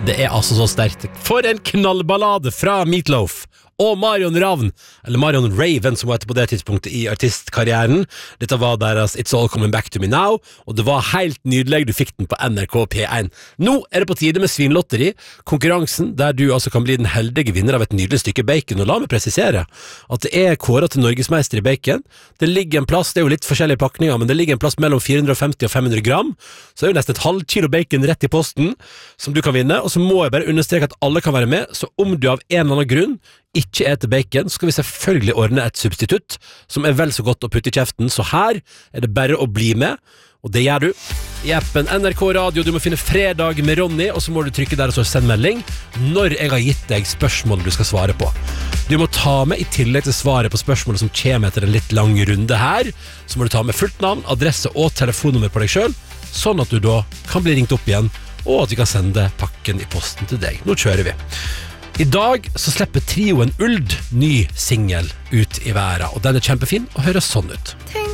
Det altså så sterkt. For en knallballade fra Meatloaf og Marion Ravn, eller Marion Raven som var etter på det tidspunktet i artistkarrieren. Dette var deres It's All Coming Back To Me Now, og det var helt nydelig. Du fikk den på NRK P1. Nå det på tide med Svinlotteri, konkurransen der du altså kan bli den heldige vinner av et nydelig stykke bacon. Og la meg presisere at det kåret til Norgesmeister i bacon. Det ligger en plass, det jo litt forskjellige pakninger, men det ligger en plass mellom 450 og 500 gram, så det jo nesten et halvt kilo bacon rett i posten som du kan vinne. Og så må jeg bare understreke at alle kan være med, så om du av en eller annen grunn ikke eter bacon, så skal vi selvfølgelig ordne et substitutt som vel så godt å putte i kjeften, så her det bare å bli med, og det gjør du i appen NRK Radio. Du må finne Fredag med Ronny, og så må du trykke der og så send melding når jeg har gitt deg spørsmålet du skal svare på. Du må ta med, i tillegg til svaret på spørsmålet som kommer etter en litt lang runde her, så må du ta med fullt navn, adresse og telefonnummer på deg selv, sånn at du da kan bli ringt opp igjen, og at vi kan sende pakken i posten til deg. Nå kjører vi. I dag så slipper trioen Uld ny single ut i verden, og den kjempefin og høres sånn ut. Tenk